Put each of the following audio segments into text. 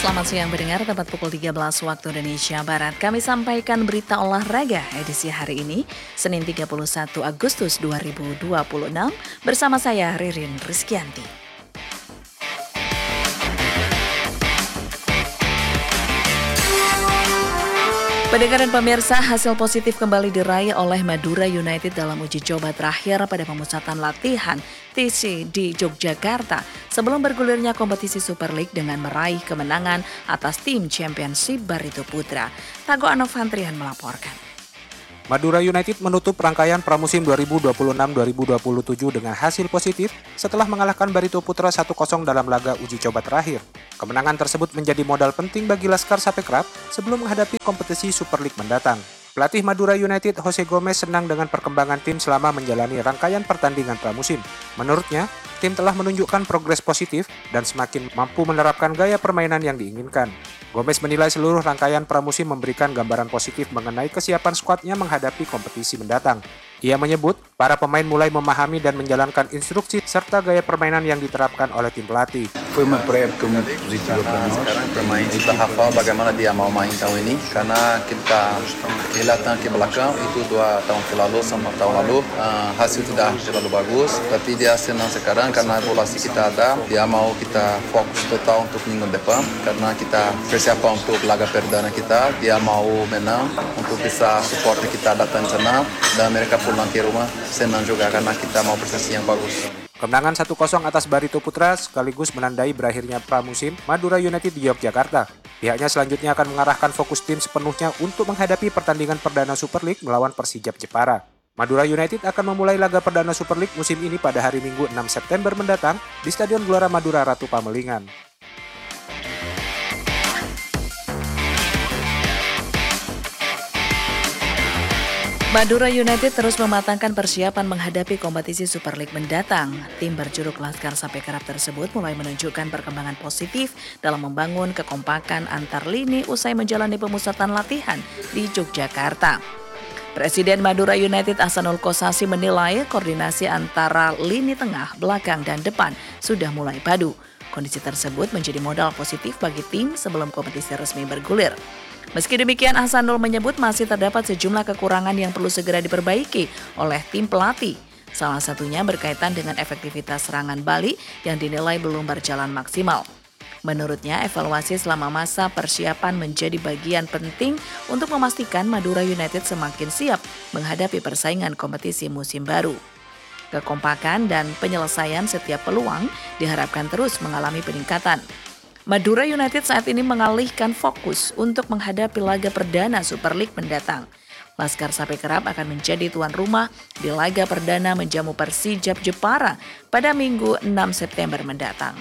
Selamat siang pendengar, tepat pukul 13 waktu Indonesia Barat. Kami sampaikan berita olahraga edisi hari ini, Senin 31 Agustus 2026, bersama saya Ririn Rizkyanti. Pendengar dan pemirsa, hasil positif kembali diraih oleh Madura United dalam uji coba terakhir pada pemusatan latihan TC di Yogyakarta sebelum bergulirnya kompetisi Super League dengan meraih kemenangan atas tim Championship Barito Putra. Tago Anovantrian melaporkan. Madura United menutup rangkaian pramusim 2026-2027 dengan hasil positif setelah mengalahkan Barito Putra 1-0 dalam laga uji coba terakhir. Kemenangan tersebut menjadi modal penting bagi Laskar Sapekraf sebelum menghadapi kompetisi Super League mendatang. Pelatih Madura United Jose Gomez senang dengan perkembangan tim selama menjalani rangkaian pertandingan pramusim. Menurutnya, tim telah menunjukkan progres positif dan semakin mampu menerapkan gaya permainan yang diinginkan. Gomez menilai seluruh rangkaian pramusim memberikan gambaran positif mengenai kesiapan skuadnya menghadapi kompetisi mendatang. Ia menyebut, para pemain mulai memahami dan menjalankan instruksi serta gaya permainan yang diterapkan oleh tim pelatih. Sekarang pemain sudah hafal bagaimana dia mau main tahun ini, karena kita kelihatan ke belakang itu 2 tahun lalu sama tahun lalu hasil tidak terlalu bagus, tapi dia senang sekarang karena evaluasi kita ada, dia mau kita fokus total untuk minggu depan karena kita persiapan untuk laga perdana kita, dia mau menang untuk bisa support kita datang sana dan mereka pulang ke rumah senang juga karena kita mau prestasi yang bagus. Kemenangan 1-0 atas Barito Putra sekaligus menandai berakhirnya pramusim Madura United di Yogyakarta. Pihaknya selanjutnya akan mengarahkan fokus tim sepenuhnya untuk menghadapi pertandingan perdana Super League melawan Persijap Jepara. Madura United akan memulai laga perdana Super League musim ini pada hari Minggu 6 September mendatang di Stadion Gelora Madura Ratu Pamelingan. Madura United terus mematangkan persiapan menghadapi kompetisi Super League mendatang. Tim berjuluk Laskar Sapekraf tersebut mulai menunjukkan perkembangan positif dalam membangun kekompakan antar lini usai menjalani pemusatan latihan di Yogyakarta. Presiden Madura United Ahsanul Kossasi menilai koordinasi antara lini tengah, belakang, dan depan sudah mulai padu. Kondisi tersebut menjadi modal positif bagi tim sebelum kompetisi resmi bergulir. Meski demikian, Ahsanul menyebut masih terdapat sejumlah kekurangan yang perlu segera diperbaiki oleh tim pelatih. Salah satunya berkaitan dengan efektivitas serangan balik yang dinilai belum berjalan maksimal. Menurutnya, evaluasi selama masa persiapan menjadi bagian penting untuk memastikan Madura United semakin siap menghadapi persaingan kompetisi musim baru. Kekompakan dan penyelesaian setiap peluang diharapkan terus mengalami peningkatan. Madura United saat ini mengalihkan fokus untuk menghadapi laga perdana Super League mendatang. Laskar Sapekraf akan menjadi tuan rumah di laga perdana menjamu Persijap Jepara pada Minggu 6 September mendatang.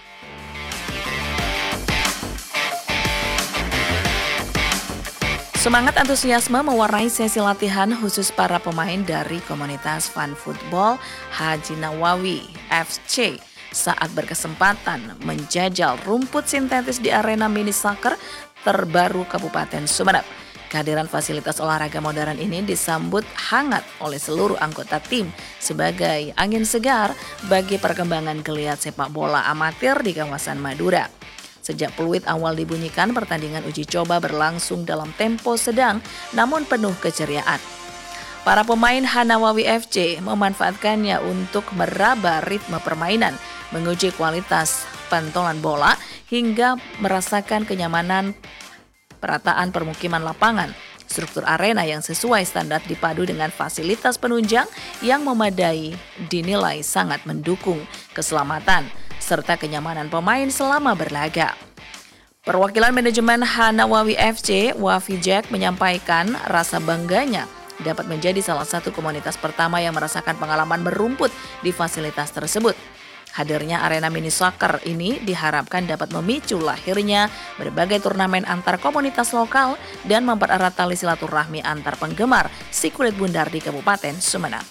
Semangat antusiasme mewarnai sesi latihan khusus para pemain dari komunitas Fan Football Haji Nawawi FC saat berkesempatan menjajal rumput sintetis di arena mini soccer terbaru Kabupaten Sumeneb. Kehadiran fasilitas olahraga modern ini disambut hangat oleh seluruh anggota tim sebagai angin segar bagi perkembangan geliat sepak bola amatir di kawasan Madura. Sejak peluit awal dibunyikan, pertandingan uji coba berlangsung dalam tempo sedang namun penuh keceriaan. Para pemain Hanawawi FC memanfaatkannya untuk meraba ritme permainan, menguji kualitas pentolan bola, hingga merasakan kenyamanan perataan permukiman lapangan. Struktur arena yang sesuai standar dipadu dengan fasilitas penunjang yang memadai dinilai sangat mendukung keselamatan serta kenyamanan pemain selama berlaga. Perwakilan manajemen Hanawawi FC, Wafi Jack, menyampaikan rasa bangganya dapat menjadi salah satu komunitas pertama yang merasakan pengalaman berumput di fasilitas tersebut. Hadirnya arena mini soccer ini diharapkan dapat memicu lahirnya berbagai turnamen antar komunitas lokal dan mempererat tali silaturahmi antar penggemar si kulit bundar di Kabupaten Sumeneb.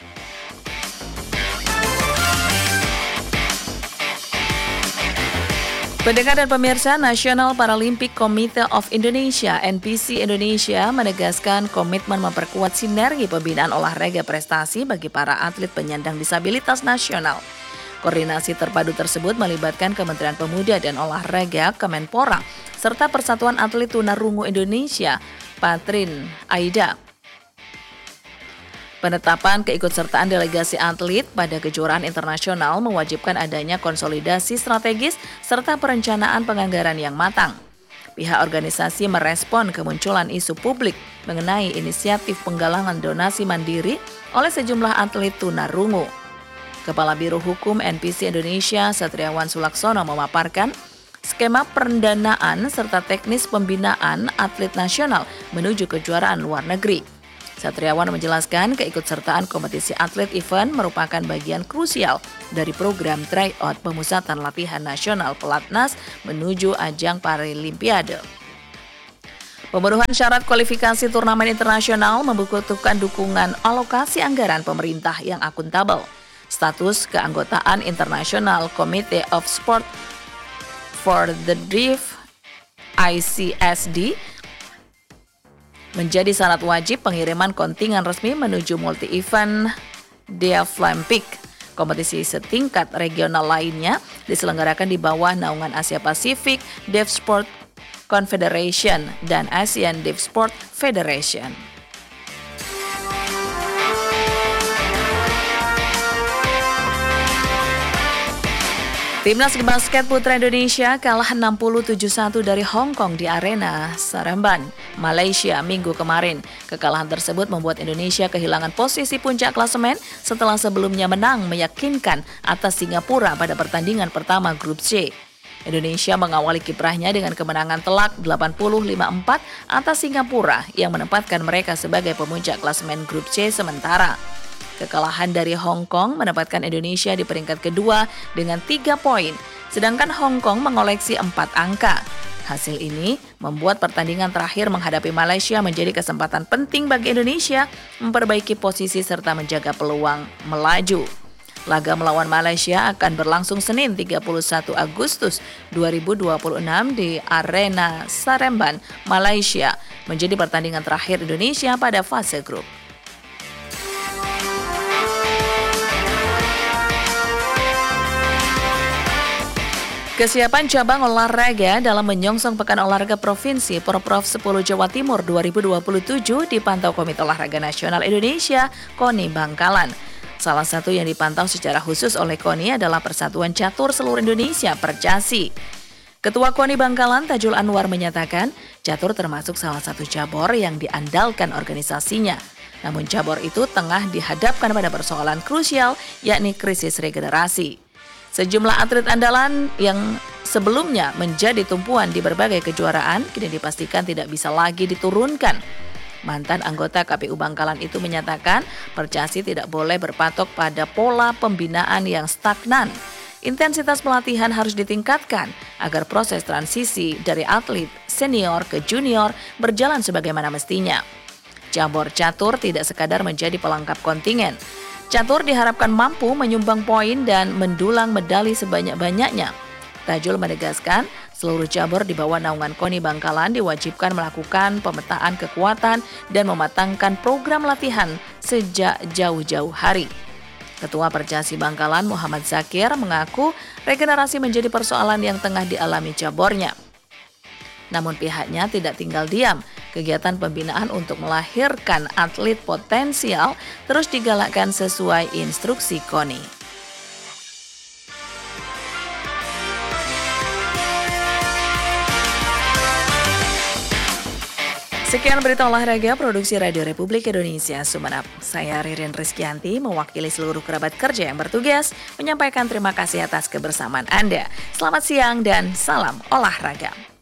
Pendengar dan pemirsa, National Paralympic Committee of Indonesia (NPC) Indonesia menegaskan komitmen memperkuat sinergi pembinaan olahraga prestasi bagi para atlet penyandang disabilitas nasional. Koordinasi terpadu tersebut melibatkan Kementerian Pemuda dan Olahraga, Kemenpora, serta Persatuan Atlet Tunarungu Indonesia, Patrin Aida. Penetapan keikutsertaan delegasi atlet pada kejuaraan internasional mewajibkan adanya konsolidasi strategis serta perencanaan penganggaran yang matang. Pihak organisasi merespon kemunculan isu publik mengenai inisiatif penggalangan donasi mandiri oleh sejumlah atlet tunarungu. Kepala Biro Hukum NPC Indonesia, Satriawan Sulaksono, memaparkan skema pendanaan serta teknis pembinaan atlet nasional menuju kejuaraan luar negeri. Satriawan menjelaskan keikutsertaan kompetisi atlet event merupakan bagian krusial dari program tryout pemusatan latihan nasional pelatnas menuju ajang Paralimpiade. Pemenuhan syarat kualifikasi turnamen internasional membutuhkan dukungan alokasi anggaran pemerintah yang akuntabel. Status keanggotaan International Committee of Sport for the Deaf ICSD menjadi syarat wajib pengiriman kontingen resmi menuju multi-event Deaflympic. Kompetisi setingkat regional lainnya diselenggarakan di bawah naungan Asia Pasifik Deaf Sport Confederation dan ASEAN Deaf Sport Federation. Timnas basket putra Indonesia kalah 60-71 dari Hong Kong di Arena Saramban, Malaysia minggu kemarin. Kekalahan tersebut membuat Indonesia kehilangan posisi puncak klasemen setelah sebelumnya menang meyakinkan atas Singapura pada pertandingan pertama Grup C. Indonesia mengawali kiprahnya dengan kemenangan telak 80-54 atas Singapura yang menempatkan mereka sebagai pemuncak klasemen Grup C sementara. Kekalahan dari Hong Kong menempatkan Indonesia di peringkat kedua dengan 3 poin, sedangkan Hong Kong mengoleksi 4 angka. Hasil ini membuat pertandingan terakhir menghadapi Malaysia menjadi kesempatan penting bagi Indonesia memperbaiki posisi serta menjaga peluang melaju. Laga melawan Malaysia akan berlangsung Senin 31 Agustus 2026 di Arena Saramban, Malaysia, menjadi pertandingan terakhir Indonesia pada fase grup. Kesiapan cabang olahraga dalam menyongsong Pekan Olahraga Provinsi Porprov 10 Jawa Timur 2027 dipantau Komite Olahraga Nasional Indonesia, KONI Bangkalan. Salah satu yang dipantau secara khusus oleh KONI adalah Persatuan Catur Seluruh Indonesia Percasi. Ketua KONI Bangkalan Tajul Anwar menyatakan, catur termasuk salah satu cabur yang diandalkan organisasinya. Namun cabur itu tengah dihadapkan pada persoalan krusial, yakni krisis regenerasi. Sejumlah atlet andalan yang sebelumnya menjadi tumpuan di berbagai kejuaraan kini dipastikan tidak bisa lagi diturunkan. Mantan anggota KPU Bangkalan itu menyatakan Percasi tidak boleh berpatok pada pola pembinaan yang stagnan. Intensitas pelatihan harus ditingkatkan agar proses transisi dari atlet senior ke junior berjalan sebagaimana mestinya. Cabur catur tidak sekadar menjadi pelengkap kontingen. Catur diharapkan mampu menyumbang poin dan mendulang medali sebanyak-banyaknya. Tajul menegaskan, seluruh cabur di bawah naungan KONI Bangkalan diwajibkan melakukan pemetaan kekuatan dan mematangkan program latihan sejak jauh-jauh hari. Ketua Percasi Bangkalan Muhammad Zakir mengaku regenerasi menjadi persoalan yang tengah dialami caburnya. Namun pihaknya tidak tinggal diam. Kegiatan pembinaan untuk melahirkan atlet potensial terus digalakkan sesuai instruksi KONI. Sekian berita olahraga produksi Radio Republik Indonesia Sumeneb. Saya Ririn Rizkianti mewakili seluruh kerabat kerja yang bertugas menyampaikan terima kasih atas kebersamaan Anda. Selamat siang dan salam olahraga.